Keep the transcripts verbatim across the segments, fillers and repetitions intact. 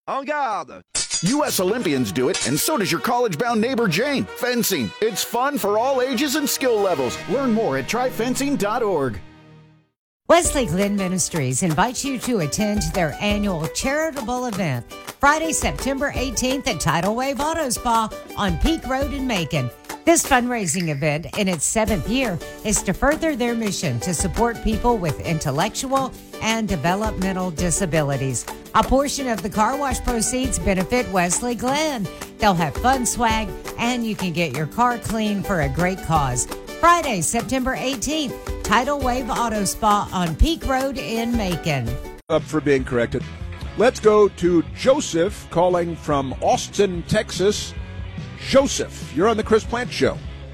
En garde! U S Olympians do it, and so does your college-bound neighbor Jane. Fencing. It's fun for all ages and skill levels. Learn more at try fencing dot org. Wesley Glenn Ministries invites you to attend their annual charitable event Friday, September eighteenth at Tidal Wave Auto Spa on Peak Road in Macon. This fundraising event, in its seventh year, is to further their mission to support people with intellectual and developmental disabilities. A portion of the car wash proceeds benefit Wesley Glenn. They'll have fun swag, and you can get your car clean for a great cause. Friday, September eighteenth, Tidal Wave Auto Spa on Peak Road in Macon. Up for being corrected. Let's go to Joseph calling from Austin, Texas. Joseph, you're on the Chris Plante Show.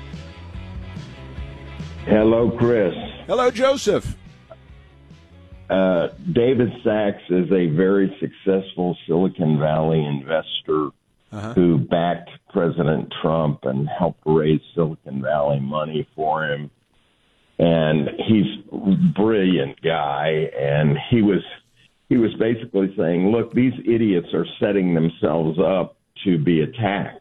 Hello, Chris. Hello, Joseph. Uh, David Sachs is a very successful Silicon Valley investor uh-huh. who backed President Trump and helped raise Silicon Valley money for him. And he's a brilliant guy, and he was he was basically saying, look, these idiots are setting themselves up to be attacked.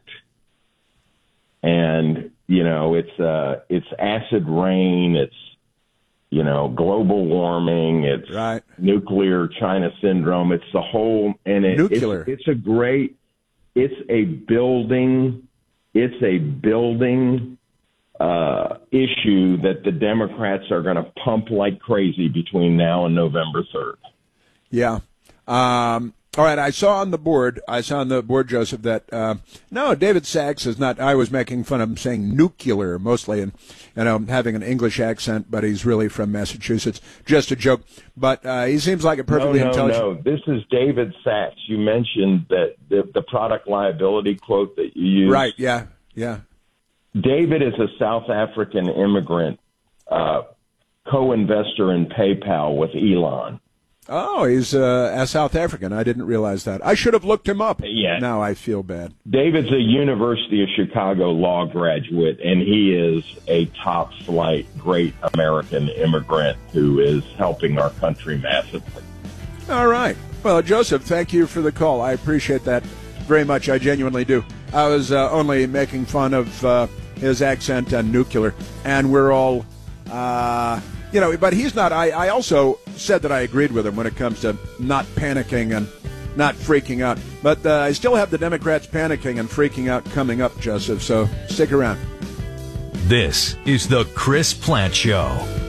And, you know, it's uh, it's acid rain, it's, you know, global warming, it's right. nuclear China syndrome, it's the whole, and it, nuclear. It's, it's a great, it's a building, it's a building uh, issue that the Democrats are going to pump like crazy between now and November third. Yeah. Um All right, I saw on the board, I saw on the board, Joseph, that, uh, no, David Sachs is not, I was making fun of him saying nuclear mostly, and, you know, having an English accent, but he's really from Massachusetts. Just a joke. But uh, he seems like a perfectly no, no, intelligent. No, this is David Sachs. You mentioned that the, the product liability quote that you used. Right, yeah, yeah. David is a South African immigrant, uh, co-investor in PayPal with Elon. Oh, he's uh, a South African. I didn't realize that. I should have looked him up. Yeah. Now I feel bad. David's a University of Chicago law graduate, and he is a top-flight, great American immigrant who is helping our country massively. All right. Well, Joseph, thank you for the call. I appreciate that very much. I genuinely do. I was uh, only making fun of uh, his accent and nuclear, and we're all... Uh, You know, but he's not. I, I also said that I agreed with him when it comes to not panicking and not freaking out. But uh, I still have the Democrats panicking and freaking out coming up, Joseph, so stick around. This is the Chris Plante Show.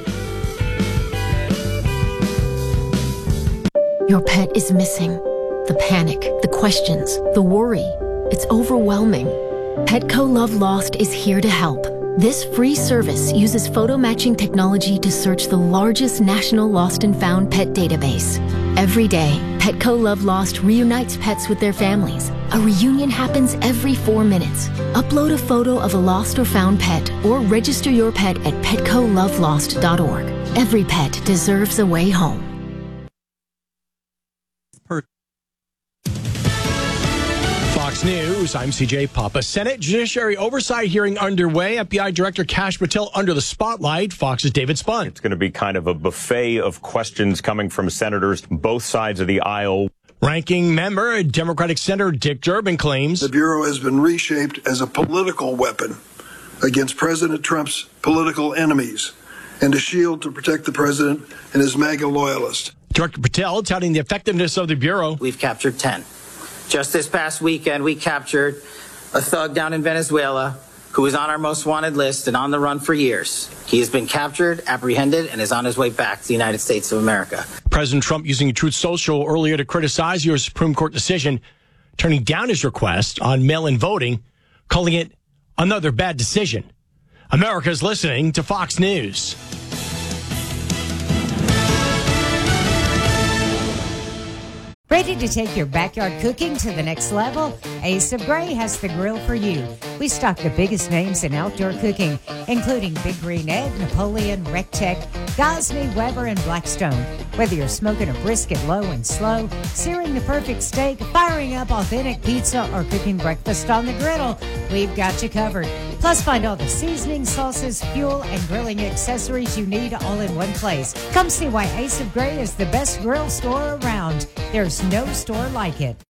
Your pet is missing. The panic, the questions, the worry. It's overwhelming. Petco Love Lost is here to help. This free service uses photo matching technology to search the largest national lost and found pet database. Every day, Petco Love Lost reunites pets with their families. A reunion happens every four minutes. Upload a photo of a lost or found pet or register your pet at petco love lost dot org. Every pet deserves a way home. Fox News, I'm C J Papa. Senate Judiciary Oversight hearing underway. F B I Director Kash Patel under the spotlight. Fox's David Spun. It's going to be kind of a buffet of questions coming from senators both sides of the aisle. Ranking member, Democratic Senator Dick Durbin claims the Bureau has been reshaped as a political weapon against President Trump's political enemies and a shield to protect the president and his MAGA loyalists. Director Patel touting the effectiveness of the Bureau. We've captured ten. Just this past weekend, we captured a thug down in Venezuela who was on our most wanted list and on the run for years. He has been captured, apprehended, and is on his way back to the United States of America. President Trump using Truth Social earlier to criticize your Supreme Court decision, turning down his request on mail-in voting, calling it another bad decision. America's listening to Fox News. Ready to take your backyard cooking to the next level? Ace of Gray has the grill for you. We stock the biggest names in outdoor cooking, including Big Green Egg, Napoleon, Rectech, Gosney, Weber, and Blackstone. Whether you're smoking a brisket low and slow, searing the perfect steak, firing up authentic pizza, or cooking breakfast on the griddle, we've got you covered. Plus, find all the seasoning, sauces, fuel, and grilling accessories you need all in one place. Come see why Ace of Gray is the best grill store around. There's no store like it.